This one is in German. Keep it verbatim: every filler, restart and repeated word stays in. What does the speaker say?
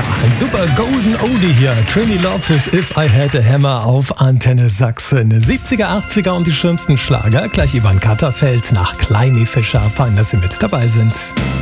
Ein super Golden Oldie hier. Trini Lopez, If I Had a Hammer auf Antenne Sachsen. siebziger, achtziger und die schönsten Schlager. Gleich Ivan Katterfeld nach Kleini Fischer. Fein, dass Sie mit dabei sind.